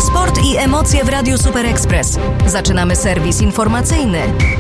Sport i emocje w Radiu Super Express. Zaczynamy serwis informacyjny.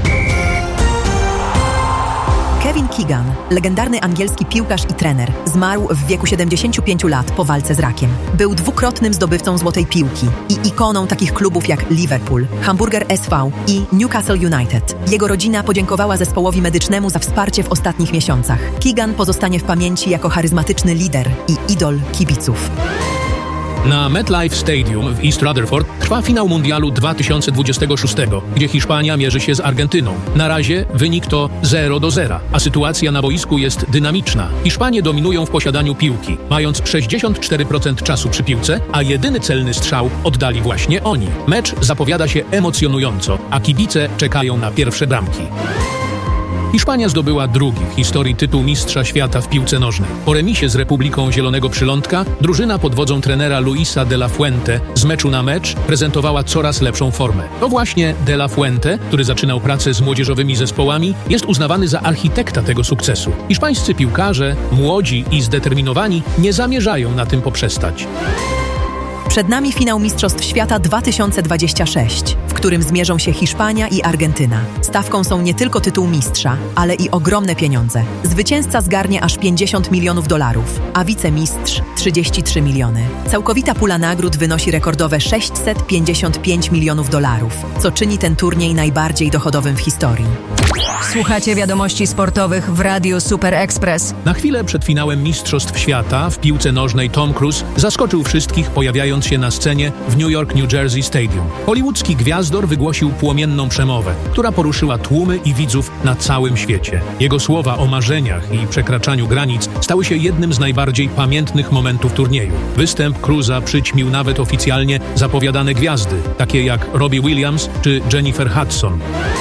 Kevin Keegan, legendarny angielski piłkarz i trener, zmarł w wieku 75 lat po walce z rakiem. Był dwukrotnym zdobywcą Złotej Piłki i ikoną takich klubów jak Liverpool, Hamburger SV i Newcastle United. Jego rodzina podziękowała zespołowi medycznemu za wsparcie w ostatnich miesiącach. Keegan pozostanie w pamięci jako charyzmatyczny lider i idol kibiców. Na MetLife Stadium w East Rutherford trwa finał Mundialu 2026, gdzie Hiszpania mierzy się z Argentyną. Na razie wynik to 0-0, a sytuacja na boisku jest dynamiczna. Hiszpanie dominują w posiadaniu piłki, mając 64% czasu przy piłce, a jedyny celny strzał oddali właśnie oni. Mecz zapowiada się emocjonująco, a kibice czekają na pierwsze bramki. Hiszpania zdobyła drugi w historii tytuł Mistrza Świata w piłce nożnej. Po remisie z Republiką Zielonego Przylądka drużyna pod wodzą trenera Luisa de la Fuente z meczu na mecz prezentowała coraz lepszą formę. To właśnie de la Fuente, który zaczynał pracę z młodzieżowymi zespołami, jest uznawany za architekta tego sukcesu. Hiszpańscy piłkarze, młodzi i zdeterminowani, nie zamierzają na tym poprzestać. Przed nami finał Mistrzostw Świata 2026, w którym zmierzą się Hiszpania i Argentyna. Stawką są nie tylko tytuł mistrza, ale i ogromne pieniądze. Zwycięzca zgarnie aż $50 milionów, a wicemistrz 33 miliony. Całkowita pula nagród wynosi rekordowe $655 milionów, co czyni ten turniej najbardziej dochodowym w historii. Słuchacie wiadomości sportowych w Radiu Super Express. Na chwilę przed finałem Mistrzostw Świata w piłce nożnej Tom Cruise zaskoczył wszystkich, pojawiając się na scenie w New York New Jersey Stadium. Hollywoodzki gwiazdor wygłosił płomienną przemowę, która poruszyła tłumy i widzów na całym świecie. Jego słowa o marzeniach i przekraczaniu granic stały się jednym z najbardziej pamiętnych momentów turnieju. Występ Cruise'a przyćmił nawet oficjalnie zapowiadane gwiazdy, takie jak Robbie Williams czy Jennifer Hudson.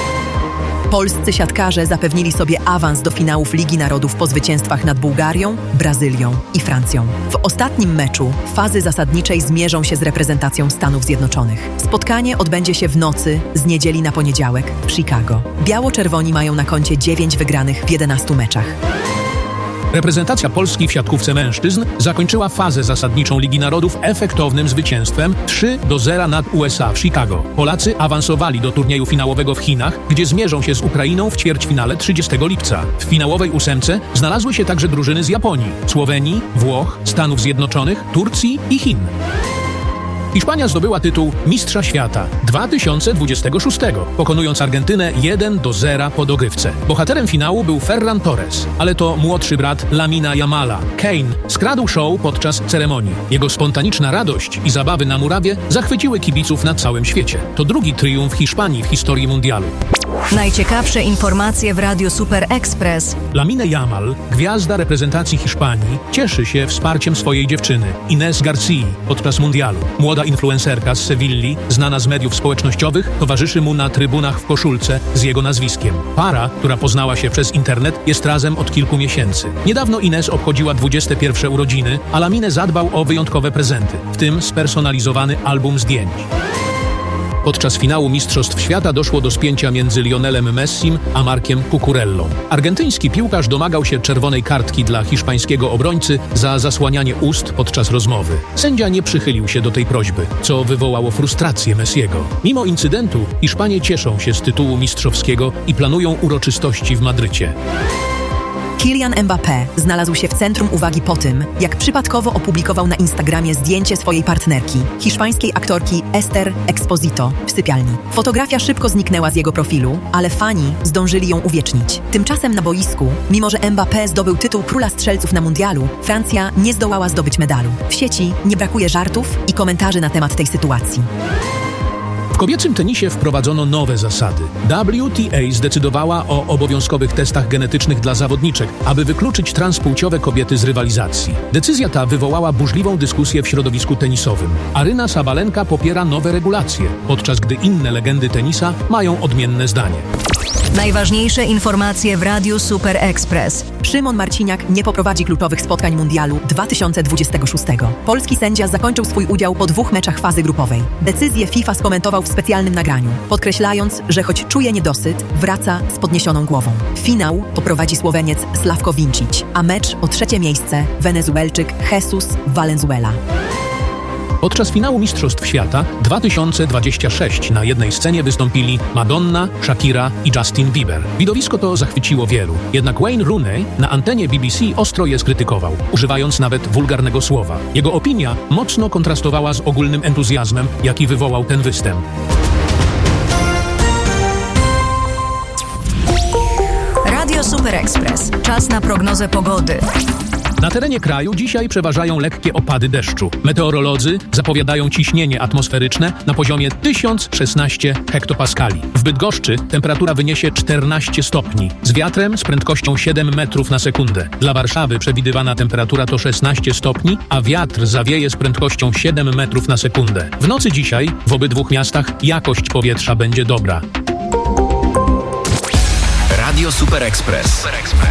Polscy siatkarze zapewnili sobie awans do finałów Ligi Narodów po zwycięstwach nad Bułgarią, Brazylią i Francją. W ostatnim meczu fazy zasadniczej zmierzą się z reprezentacją Stanów Zjednoczonych. Spotkanie odbędzie się w nocy z niedzieli na poniedziałek w Chicago. Biało-czerwoni mają na koncie 9 wygranych w 11 meczach. Reprezentacja Polski w siatkówce mężczyzn zakończyła fazę zasadniczą Ligi Narodów efektownym zwycięstwem 3-0 nad USA w Chicago. Polacy awansowali do turnieju finałowego w Chinach, gdzie zmierzą się z Ukrainą w ćwierćfinale 30 lipca. W finałowej ósemce znalazły się także drużyny z Japonii, Słowenii, Włoch, Stanów Zjednoczonych, Turcji i Chin. Hiszpania zdobyła tytuł Mistrza Świata 2026, pokonując Argentynę 1-0 po dogrywce. Bohaterem finału był Ferran Torres, ale to młodszy brat Lamina Yamala, Kane, skradł show podczas ceremonii. Jego spontaniczna radość i zabawy na murawie zachwyciły kibiców na całym świecie. To drugi triumf Hiszpanii w historii mundialu. Najciekawsze informacje w Radiu Super Express. Lamine Yamal, gwiazda reprezentacji Hiszpanii, cieszy się wsparciem swojej dziewczyny, Inés García, podczas mundialu. Młoda influencerka z Sewilli, znana z mediów społecznościowych, towarzyszy mu na trybunach w koszulce z jego nazwiskiem. Para, która poznała się przez internet, jest razem od kilku miesięcy. Niedawno Inés obchodziła 21 urodziny, a Lamine zadbał o wyjątkowe prezenty, w tym spersonalizowany album zdjęć. Podczas finału Mistrzostw Świata doszło do spięcia między Lionelem Messim a Markiem Cucurellą. Argentyński piłkarz domagał się czerwonej kartki dla hiszpańskiego obrońcy za zasłanianie ust podczas rozmowy. Sędzia nie przychylił się do tej prośby, co wywołało frustrację Messiego. Mimo incydentu Hiszpanie cieszą się z tytułu mistrzowskiego i planują uroczystości w Madrycie. Kylian Mbappé znalazł się w centrum uwagi po tym, jak przypadkowo opublikował na Instagramie zdjęcie swojej partnerki, hiszpańskiej aktorki Esther Exposito, w sypialni. Fotografia szybko zniknęła z jego profilu, ale fani zdążyli ją uwiecznić. Tymczasem na boisku, mimo że Mbappé zdobył tytuł króla strzelców na mundialu, Francja nie zdołała zdobyć medalu. W sieci nie brakuje żartów i komentarzy na temat tej sytuacji. W kobiecym tenisie wprowadzono nowe zasady. WTA zdecydowała o obowiązkowych testach genetycznych dla zawodniczek, aby wykluczyć transpłciowe kobiety z rywalizacji. Decyzja ta wywołała burzliwą dyskusję w środowisku tenisowym. Aryna Sabalenka popiera nowe regulacje, podczas gdy inne legendy tenisa mają odmienne zdanie. Najważniejsze informacje w Radiu Super Express. Szymon Marciniak nie poprowadzi kluczowych spotkań mundialu 2026. Polski sędzia zakończył swój udział po 2 meczach fazy grupowej. Decyzję FIFA skomentował w specjalnym nagraniu, podkreślając, że choć czuje niedosyt, wraca z podniesioną głową. Finał poprowadzi Słoweniec Slavko Vincic, a mecz o 3. miejsce Wenezuelczyk Jesus Valenzuela. Podczas finału Mistrzostw Świata 2026 na jednej scenie wystąpili Madonna, Shakira i Justin Bieber. Widowisko to zachwyciło wielu. Jednak Wayne Rooney na antenie BBC ostro je skrytykował, używając nawet wulgarnego słowa. Jego opinia mocno kontrastowała z ogólnym entuzjazmem, jaki wywołał ten występ. Radio Super Express. Czas na prognozę pogody. Na terenie kraju dzisiaj przeważają lekkie opady deszczu. Meteorolodzy zapowiadają ciśnienie atmosferyczne na poziomie 1016 hektopaskali. W Bydgoszczy temperatura wyniesie 14 stopni, z wiatrem z prędkością 7 metrów na sekundę. Dla Warszawy przewidywana temperatura to 16 stopni, a wiatr zawieje z prędkością 7 metrów na sekundę. W nocy dzisiaj w obydwu miastach jakość powietrza będzie dobra. Radio Super Express.